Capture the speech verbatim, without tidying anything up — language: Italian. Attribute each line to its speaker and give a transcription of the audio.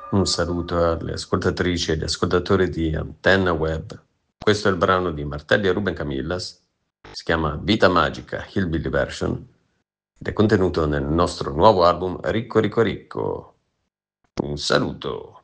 Speaker 1: Un saluto alle ascoltatrici e agli ascoltatori di Antenna Web. Questo è il brano di Martelli e Ruben Camillas, si chiama Vita Magica Hillbilly Version ed è contenuto nel nostro nuovo album Ricco Ricco Ricco. Un saluto!